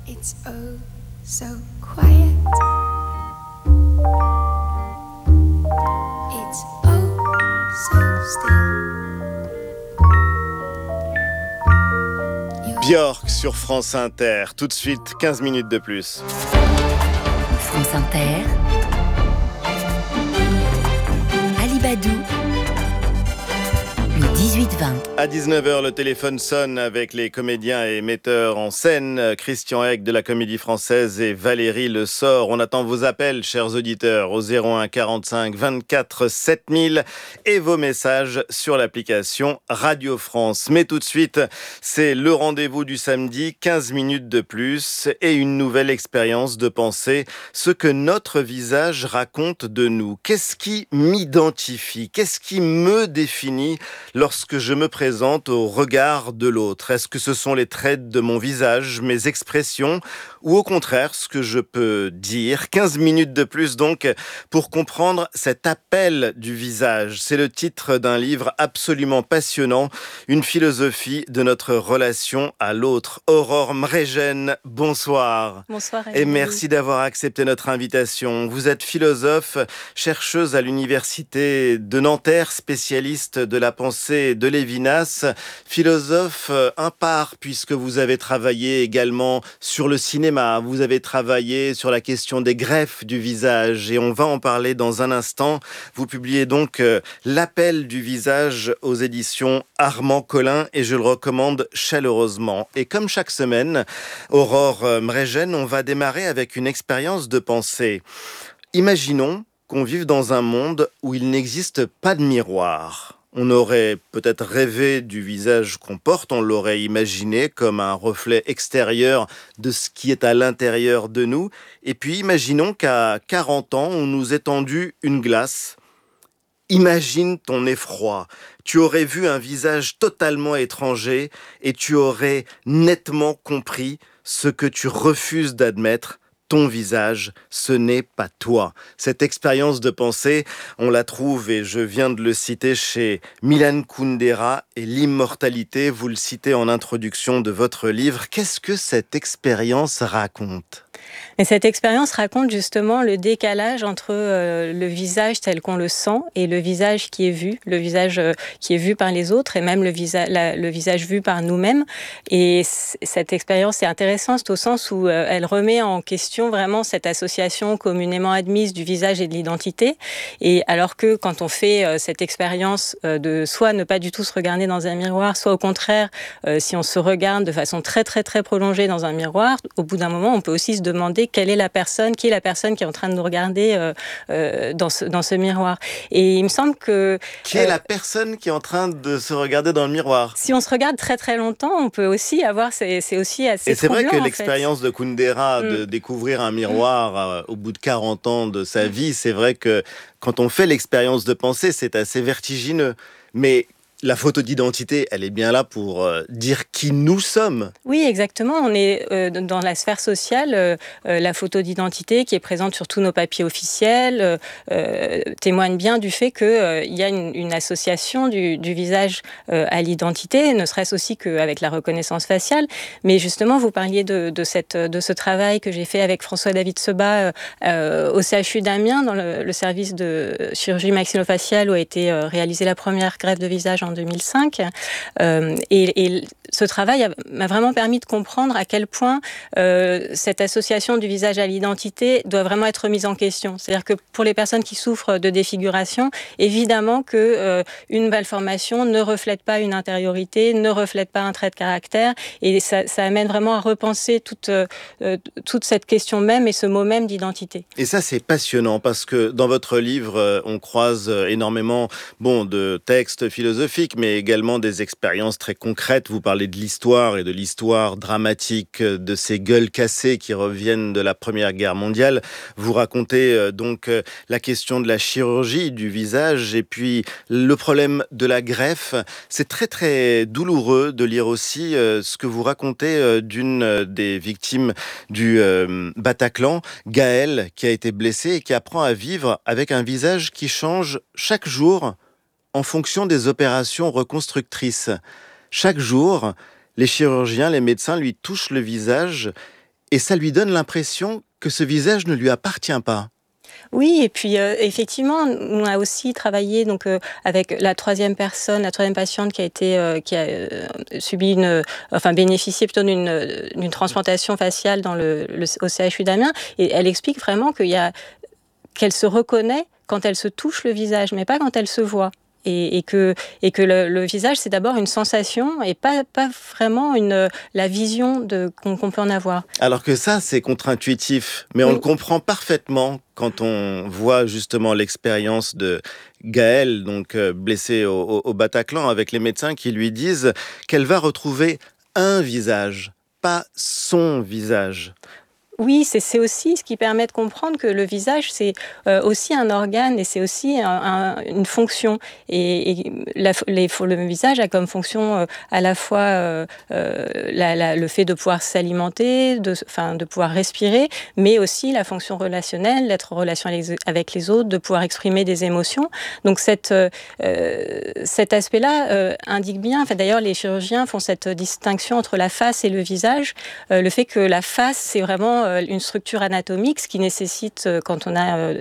It's oh so quiet. It's oh so still. Björk sur France Inter. Tout de suite, 15 minutes de plus. France Inter. Alibadou. Le 18-20. À 19h, le téléphone sonne avec les comédiens et metteurs en scène, Christian Hegg de la Comédie Française et Valérie Le Sort. On attend vos appels, chers auditeurs, au 01 45 24 7000 et vos messages sur l'application Radio France. Mais tout de suite, c'est le rendez-vous du samedi, 15 minutes de plus et une nouvelle expérience de pensée. Ce que notre visage raconte de nous. Qu'est-ce qui m'identifie? Qu'est-ce qui me définit lorsque je me présente au regard de l'autre? Est-ce que ce sont les traits de mon visage, mes expressions, ou au contraire ce que je peux dire? 15 minutes de plus donc pour comprendre cet appel du visage. C'est le titre d'un livre absolument passionnant, une philosophie de notre relation à l'autre. Aurore Mregen, bonsoir. Bonsoir. Et merci d'avoir accepté notre invitation. Vous êtes philosophe, chercheuse à l'université de Nanterre, spécialiste de la pensée de Lévinas, philosophe impar puisque vous avez travaillé également sur le cinéma, vous avez travaillé sur la question des greffes du visage et on va en parler dans un instant. Vous publiez donc L'appel du visage aux éditions Armand Collin et je le recommande chaleureusement. Et comme chaque semaine, Aurore Mregen, on va démarrer avec une expérience de pensée. Imaginons qu'on vive dans un monde où il n'existe pas de miroir. On aurait peut-être rêvé du visage qu'on porte, on l'aurait imaginé comme un reflet extérieur de ce qui est à l'intérieur de nous. Et puis imaginons qu'à 40 ans, on nous ait tendu une glace. Imagine ton effroi. Tu aurais vu un visage totalement étranger et tu aurais nettement compris ce que tu refuses d'admettre. Ton visage, ce n'est pas toi. Cette expérience de pensée, on la trouve, et je viens de le citer, chez Milan Kundera et l'immortalité. Vous le citez en introduction de votre livre. Qu'est-ce que cette expérience raconte ? Et cette expérience raconte justement le décalage entre le visage tel qu'on le sent et le visage qui est vu, le visage qui est vu par les autres et même le visage vu par nous-mêmes. Et cette expérience est intéressante au sens où elle remet en question vraiment cette association communément admise du visage et de l'identité. Et alors que quand on fait cette expérience de soit ne pas du tout se regarder dans un miroir, soit au contraire, si on se regarde de façon très très très prolongée dans un miroir, au bout d'un moment, on peut aussi se demander qui est la personne qui est en train de nous regarder dans ce miroir. Et il me semble que... Qui est la personne qui est en train de se regarder dans le miroir? Si on se regarde très très longtemps, on peut aussi avoir... C'est aussi assez Et c'est vrai que troublant, l'expérience de Kundera de découvrir un miroir au bout de 40 ans de sa vie, c'est vrai que quand on fait l'expérience de penser, c'est assez vertigineux. Mais la photo d'identité, elle est bien là pour dire qui nous sommes. Oui, exactement. On est dans la sphère sociale. La photo d'identité qui est présente sur tous nos papiers officiels témoigne bien du fait qu'il y a une association du visage à l'identité, ne serait-ce aussi qu'avec la reconnaissance faciale. Mais justement, vous parliez de ce travail que j'ai fait avec François-David Sebas au CHU d'Amiens, dans le service de chirurgie maxillofaciale où a été réalisée la première greffe de visage en 2005. Et ce travail m'a vraiment permis de comprendre à quel point cette association du visage à l'identité doit vraiment être mise en question. C'est-à-dire que pour les personnes qui souffrent de défiguration, évidemment qu'une malformation ne reflète pas une intériorité, ne reflète pas un trait de caractère, et ça amène vraiment à repenser toute cette question même et ce mot même d'identité. Et ça, c'est passionnant parce que dans votre livre, on croise énormément de textes philosophiques, mais également des expériences très concrètes. Vous parlez de l'histoire et de l'histoire dramatique de ces gueules cassées qui reviennent de la Première Guerre mondiale. Vous racontez donc la question de la chirurgie du visage et puis le problème de la greffe. C'est très très douloureux de lire aussi ce que vous racontez d'une des victimes du Bataclan, Gaëlle, qui a été blessée et qui apprend à vivre avec un visage qui change chaque jour en fonction des opérations reconstructrices. Chaque jour, les chirurgiens, les médecins lui touchent le visage et ça lui donne l'impression que ce visage ne lui appartient pas. Oui, et puis effectivement, on a aussi travaillé donc avec la troisième patiente qui a subi bénéficié plutôt d'une transplantation faciale au CHU d'Amiens, et elle explique vraiment qu'elle se reconnaît quand elle se touche le visage, mais pas quand elle se voit. Et que le visage, c'est d'abord une sensation et pas vraiment la vision qu'on peut en avoir. Alors que ça, c'est contre-intuitif, mais on le comprend parfaitement quand on voit justement l'expérience de Gaëlle, donc blessée au Bataclan, avec les médecins qui lui disent qu'elle va retrouver un visage, pas son visage. Oui, c'est aussi ce qui permet de comprendre que le visage, c'est aussi un organe et c'est aussi une fonction. Et le visage a comme fonction à la fois le fait de pouvoir s'alimenter, de pouvoir respirer, mais aussi la fonction relationnelle, d'être en relation avec les autres, de pouvoir exprimer des émotions. Donc cet aspect-là indique bien, d'ailleurs les chirurgiens font cette distinction entre la face et le visage, le fait que la face, c'est vraiment une structure anatomique, ce qui nécessite, quand on a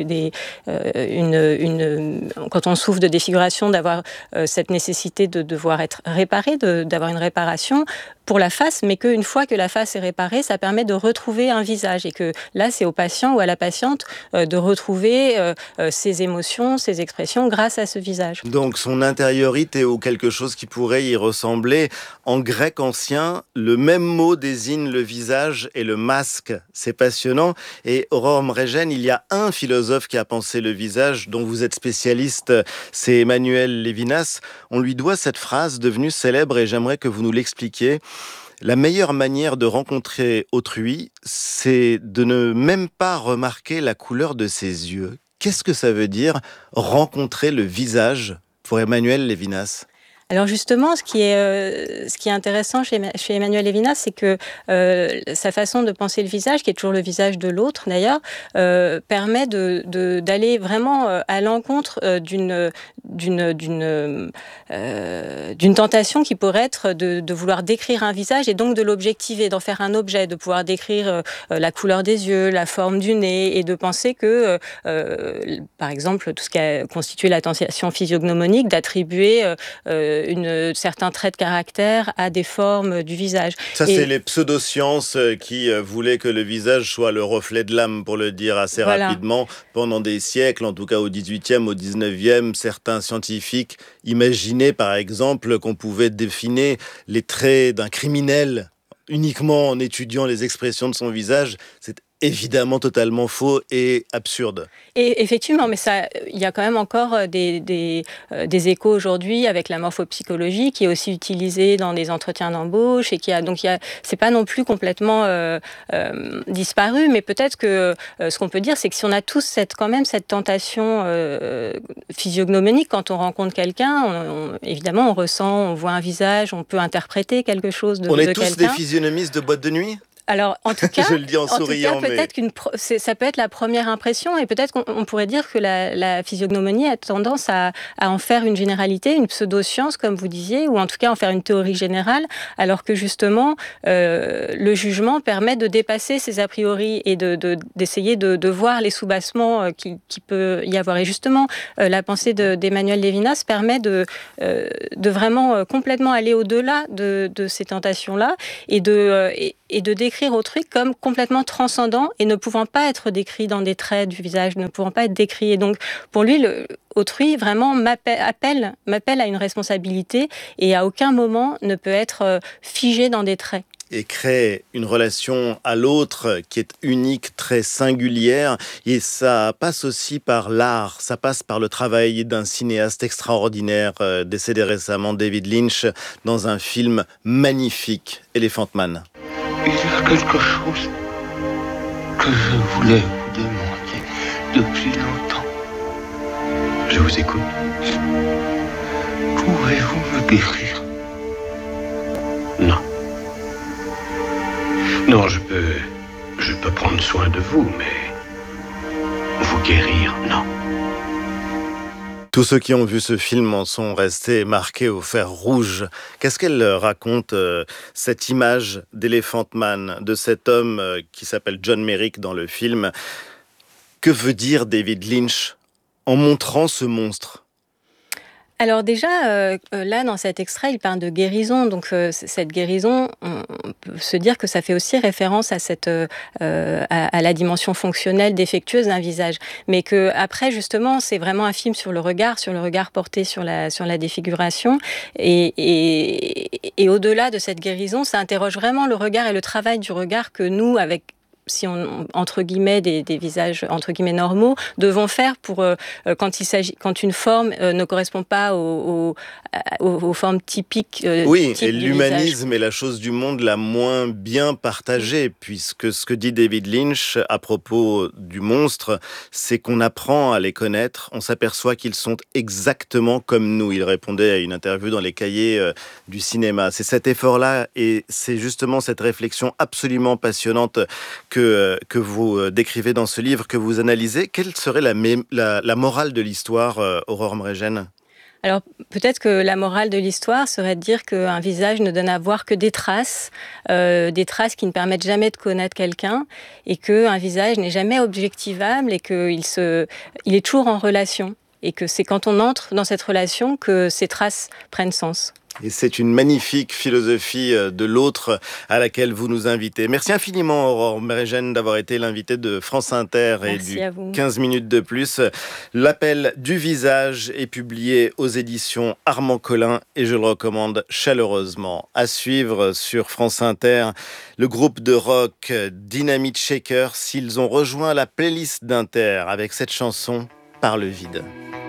quand on souffre de défiguration, d'avoir cette nécessité de devoir être réparé, d'avoir une réparation pour la face, mais qu'une fois que la face est réparée, ça permet de retrouver un visage, et que là, c'est au patient ou à la patiente de retrouver ses émotions, ses expressions grâce à ce visage. Donc son intériorité ou quelque chose qui pourrait y ressembler. En grec ancien, le même mot désigne le visage et le masque. C'est passionnant. Et Aurore Mregen, il y a un philosophe qui a pensé le visage, dont vous êtes spécialiste, c'est Emmanuel Levinas. On lui doit cette phrase devenue célèbre et j'aimerais que vous nous l'expliquiez. La meilleure manière de rencontrer autrui, c'est de ne même pas remarquer la couleur de ses yeux. Qu'est-ce que ça veut dire rencontrer le visage pour Emmanuel Levinas ? Alors justement, ce qui est intéressant chez Emmanuel Levinas, c'est que sa façon de penser le visage, qui est toujours le visage de l'autre d'ailleurs, permet d'aller vraiment à l'encontre d'une tentation qui pourrait être de vouloir décrire un visage et donc de l'objectiver, d'en faire un objet, de pouvoir décrire la couleur des yeux, la forme du nez, et de penser que, par exemple, tout ce qui a constitué la tentation physiognomonique, d'attribuer certains traits de caractère à des formes du visage. Ça, c'est les pseudosciences qui voulaient que le visage soit le reflet de l'âme, pour le dire assez rapidement. Pendant des siècles, en tout cas au XVIIIe, au XIXe, certains scientifiques imaginaient, par exemple, qu'on pouvait définir les traits d'un criminel uniquement en étudiant les expressions de son visage. C'est évidemment totalement faux et absurde. Et effectivement, mais il y a quand même encore des échos aujourd'hui avec la morphopsychologie qui est aussi utilisée dans des entretiens d'embauche, et c'est pas non plus complètement disparu, mais peut-être que ce qu'on peut dire, c'est que si on a tous quand même cette tentation physiognomonique quand on rencontre quelqu'un, évidemment on ressent, on voit un visage, on peut interpréter quelque chose de quelqu'un. On est tous des physionomistes de boîte de nuit ? Alors, en tout cas, je le dis en souriant, peut-être ça peut être la première impression, et peut-être qu'on pourrait dire que la physiognomonie a tendance à en faire une généralité, une pseudo-science, comme vous disiez, ou en tout cas en faire une théorie générale, alors que justement, le jugement permet de dépasser ces a priori et d'essayer de voir les soubassements qui peut y avoir. Et justement, la pensée d'Emmanuel Levinas permet de vraiment complètement aller au-delà de ces tentations-là, et de décrire autrui comme complètement transcendant et ne pouvant pas être décrit dans des traits du visage, ne pouvant pas être décrit. Et donc, pour lui, autrui vraiment m'appelle à une responsabilité, et à aucun moment ne peut être figé dans des traits. Et crée une relation à l'autre qui est unique, très singulière. Et ça passe aussi par l'art, ça passe par le travail d'un cinéaste extraordinaire, décédé récemment, David Lynch, dans un film magnifique, Elephant Man. Il y a quelque chose que je voulais vous demander depuis longtemps. Je vous écoute. Pouvez-vous me guérir ? Non. Non, je peux prendre soin de vous, mais vous guérir, non. Tous ceux qui ont vu ce film en sont restés marqués au fer rouge. Qu'est-ce qu'elle raconte, cette image d'Elephant Man, de cet homme qui s'appelle John Merrick dans le film? Que veut dire David Lynch en montrant ce monstre? Alors déjà, là, dans cet extrait, il parle de guérison. Donc, cette guérison, on peut se dire que ça fait aussi référence à à la dimension fonctionnelle, défectueuse d'un visage. Mais que après, justement, c'est vraiment un film sur le regard porté sur la défiguration. Et au-delà de cette guérison, ça interroge vraiment le regard et le travail du regard que nous, avec si on entre guillemets des visages entre guillemets normaux, devons faire pour quand une forme ne correspond pas aux formes typiques. Oui, types et du l'humanisme est la chose du monde la moins bien partagée, puisque ce que dit David Lynch à propos du monstre, c'est qu'on apprend à les connaître, on s'aperçoit qu'ils sont exactement comme nous. Il répondait à une interview dans les cahiers du cinéma. C'est cet effort-là et c'est justement cette réflexion absolument passionnante que vous décrivez dans ce livre, que vous analysez. Quelle serait la morale de l'histoire, Aurore Mregen? Alors peut-être que la morale de l'histoire serait de dire qu'un visage ne donne à voir que des traces qui ne permettent jamais de connaître quelqu'un, et qu'un visage n'est jamais objectivable et qu'il est toujours en relation, et que c'est quand on entre dans cette relation que ces traces prennent sens. Et c'est une magnifique philosophie de l'autre à laquelle vous nous invitez. Merci infiniment, Aurore Mregen, d'avoir été l'invitée de France Inter et Merci à vous. 15 minutes de plus. L'appel du visage est publié aux éditions Armand Collin et je le recommande chaleureusement. À suivre sur France Inter, le groupe de rock Dynamite Shakers, s'ils ont rejoint la playlist d'Inter avec cette chanson Par le vide.